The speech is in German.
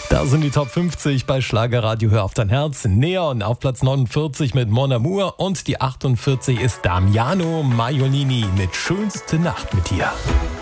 Da sind die Top 50 bei Schlagerradio Hör auf dein Herz. Neon auf Platz 49 mit Mon Amour und die 48 ist Damiano Maiolini mit Schönste Nacht mit dir.